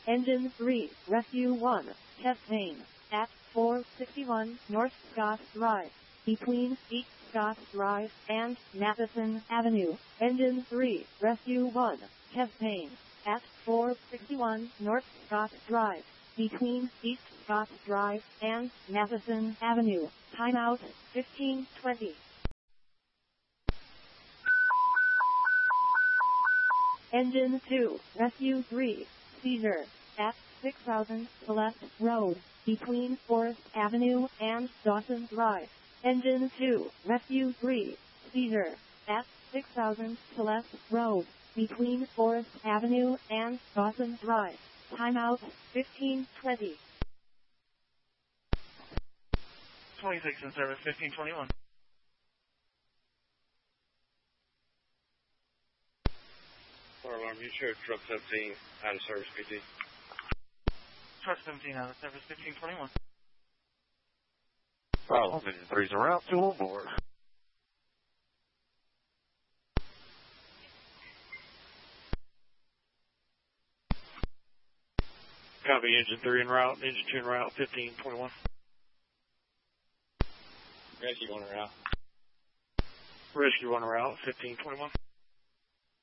Engine 3, Rescue 1, test main, at 461 North Scott Drive, between East Scott Drive and Madison Avenue. Engine 3, Rescue 1, test main, at 461 North Scott Drive, between East Scott Drive and Madison Avenue. Timeout 15:20. Engine 2, Rescue 3, seizure, at 6000 Celeste Road, between Forest Avenue and Dawson Drive. Engine 2, Rescue 3, seizure, at 6000 Celeste Road, between Forest Avenue and Dawson Drive. Timeout 15:20. 26 in service, 1521. Fire alarm, you showed truck 17 out of service, PT. Truck 17 out of service, 1521. Fire alarm, engine 3's en route, 2 on board. Copy, engine 3 en route, engine 2 en route, 1521. Rescue 1 route. Rescue 1 en route, 1521.